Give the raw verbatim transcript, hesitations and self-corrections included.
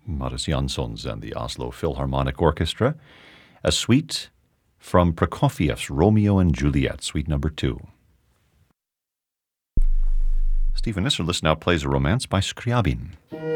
Maris Jansons and the Oslo Philharmonic Orchestra. A suite from Prokofiev's Romeo and Juliet, suite number two. Stephen Isserlis now plays a romance by Scriabin.